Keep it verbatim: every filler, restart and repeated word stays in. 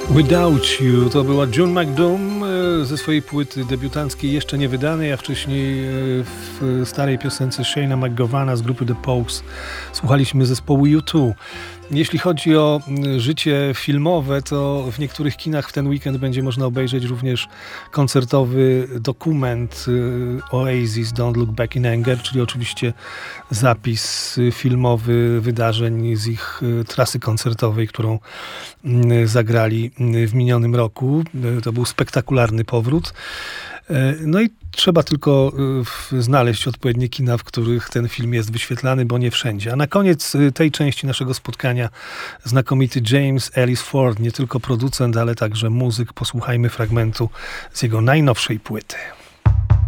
Without You to była June McDoom ze swojej płyty debiutanckiej, jeszcze nie wydanej, a wcześniej w starej piosence Shana McGovana z grupy The Pogues słuchaliśmy zespołu U dwa. Jeśli chodzi o życie filmowe, to w niektórych kinach w ten weekend będzie można obejrzeć również koncertowy dokument Oasis Don't Look Back in Anger, czyli oczywiście zapis filmowy wydarzeń z ich trasy koncertowej, którą zagrali w minionym roku. To był spektakularny powrót. No i trzeba tylko znaleźć odpowiednie kina, w których ten film jest wyświetlany, bo nie wszędzie. A na koniec tej części naszego spotkania znakomity James Ellis Ford, nie tylko producent, ale także muzyk. Posłuchajmy fragmentu z jego najnowszej płyty.